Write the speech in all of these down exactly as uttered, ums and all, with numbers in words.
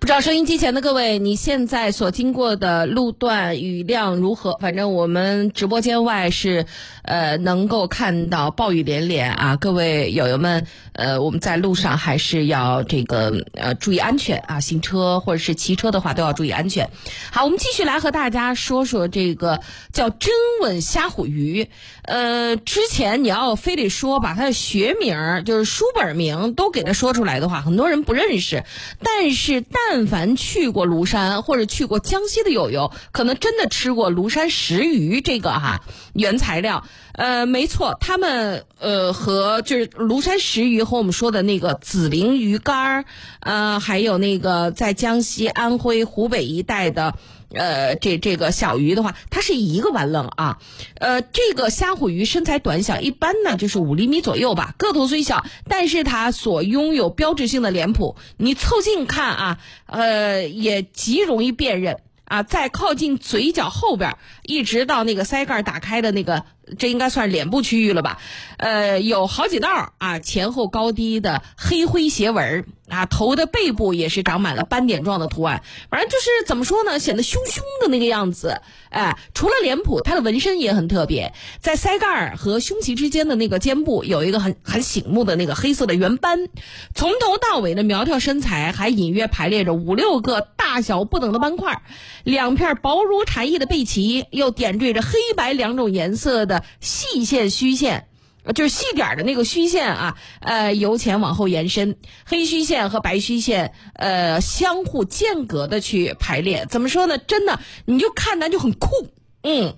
不知道收音机前的各位，你现在所经过的路段雨量如何？反正我们直播间外是呃能够看到暴雨连连啊，各位友友们，呃我们在路上还是要这个呃注意安全啊，行车或者是骑车的话都要注意安全。好，我们继续来和大家说说这个叫真吻虾虎鱼。呃，之前你要非得说把它的学名就是书本名都给它说出来的话，很多人不认识。但是但凡去过庐山或者去过江西的友友，可能真的吃过庐山石鱼这个哈原材料。呃，没错，他们呃和就是庐山石鱼和我们说的那个紫鳞鱼干，呃，还有那个在江西、安徽、湖北一带的。呃，这这个小鱼的话，它是一个丸楞啊。呃，这个虾虎鱼身材短小，一般呢就是五厘米左右吧，个头虽小，但是它所拥有标志性的脸谱，你凑近看啊，呃，也极容易辨认啊。在靠近嘴角后边，一直到那个腮盖打开的那个。这应该算是脸部区域了吧，呃，有好几道啊，前后高低的黑灰斜纹啊，头的背部也是长满了斑点状的图案，反正就是怎么说呢，显得凶凶的那个样子。哎，除了脸谱，它的纹身也很特别，在腮盖和胸鳍之间的那个肩部有一个很很醒目的那个黑色的圆斑，从头到尾的苗条身材还隐约排列着五六个大小不等的斑块，两片薄如蝉翼的背鳍又点缀着黑白两种颜色的细线虚线，就是细点的那个虚线啊，呃，由前往后延伸，黑虚线和白虚线呃相互间隔的去排列。怎么说呢？真的，你就看它就很酷，嗯。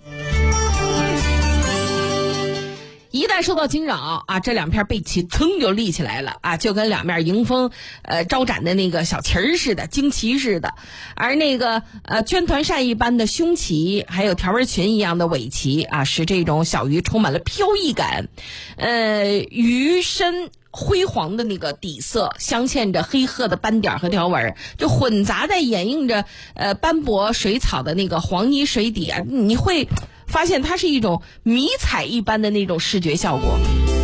一旦受到惊扰啊，这两片背鳍噌就立起来了啊，就跟两面迎风呃招展的那个小旗儿似的，旌旗似的。而那个呃绢团扇一般的胸鳍，还有条纹裙一样的尾鳍啊，使这种小鱼充满了飘逸感。呃，鱼身灰黄的那个底色镶嵌着黑褐的斑点和条纹，就混杂在掩映着呃斑驳水草的那个黄泥水底啊，你会发现它是一种迷彩一般的那种视觉效果。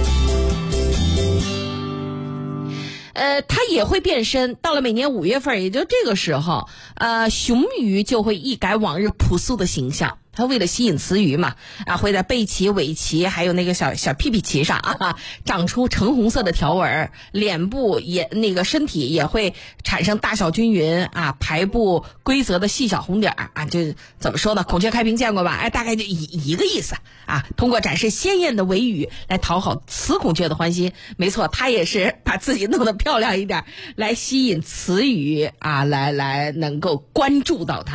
呃，它也会变身，到了每年五月份，也就这个时候，呃，雄鱼就会一改往日朴素的形象。它为了吸引雌鱼嘛，啊，会在背鳍、尾鳍还有那个小小屁屁鳍上啊，长出橙红色的条纹，脸部也那个身体也会产生大小均匀啊，排布规则的细小红点啊，就怎么说呢？孔雀开屏见过吧？哎，大概就一一个意思啊。通过展示鲜艳的尾羽来讨好雌孔雀的欢心，没错，它也是把自己弄得漂亮一点，来吸引雌鱼啊，来来能够关注到它。